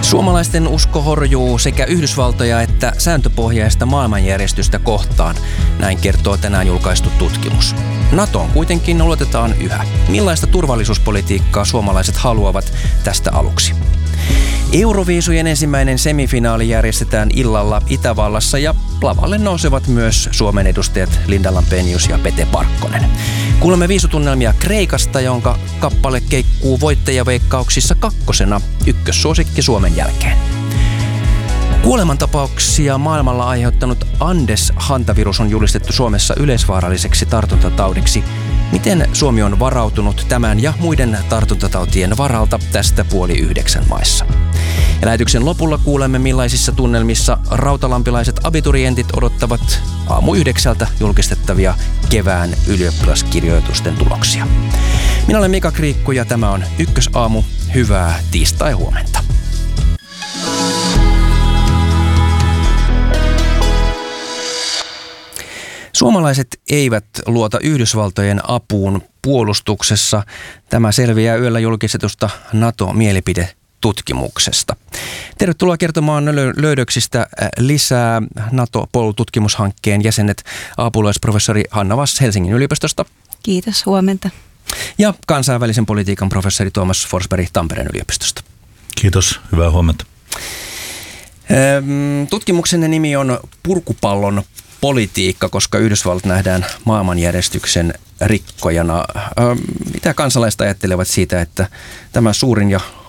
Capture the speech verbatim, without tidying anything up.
Suomalaisten usko horjuu sekä Yhdysvaltoja että sääntöpohjaista maailmanjärjestystä kohtaan, näin kertoo tänään julkaistu tutkimus. NATOon kuitenkin ulotetaan yhä. Millaista turvallisuuspolitiikkaa suomalaiset haluavat tästä aluksi? Euroviisujen ensimmäinen semifinaali järjestetään illalla Itävallassa ja lavalle nousevat myös Suomen edustajat Linda Lampenius ja Pete Parkkonen. Kuulemme viisutunnelmia Kreikasta, jonka kappale keikkuu voittajaveikkauksissa kakkosena, ykkössuosikki Suomen jälkeen. Kuolemantapauksia maailmalla aiheuttanut Andes-hantavirus on julistettu Suomessa yleisvaaralliseksi tartuntataudiksi. Miten Suomi on varautunut tämän ja muiden tartuntatautien varalta tästä puoli yhdeksän maissa? Ja lähetyksen lopulla kuulemme, millaisissa tunnelmissa rautalampilaiset abiturientit odottavat aamu yhdeksältä julkistettavia kevään ylioppilaskirjoitusten tuloksia. Minä olen Mika Kriikku ja tämä on Ykkösaamu. Hyvää tiistai-huomenta. Suomalaiset eivät luota Yhdysvaltojen apuun puolustuksessa. Tämä selviää yöllä julkistetusta NATO-mielipidetutkimuksesta. Tervetuloa kertomaan löydöksistä lisää NATO-Pol-tutkimushankkeen jäsenet apulaisprofessori Hanna Wass Helsingin yliopistosta. Kiitos, huomenta. Ja kansainvälisen politiikan professori Tuomas Forsberg Tampereen yliopistosta. Kiitos, hyvää huomenta. Tutkimuksenne nimi on Purkupallon politiikka, koska Yhdysvallat nähdään maailmanjärjestyksen rikkojana. Mitä kansalaiset ajattelevat siitä, että tämä suurin ja